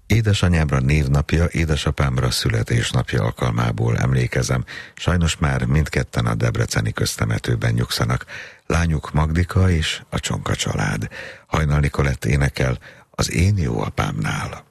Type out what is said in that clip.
Édesanyámra névnapja, édesapámra születésnapja alkalmából emlékezem. Sajnos már mindketten a debreceni köztemetőben nyugszanak. Lányuk Magdika és a Csonka család. Hajnal Nikolett énekel Az én jó apámnál.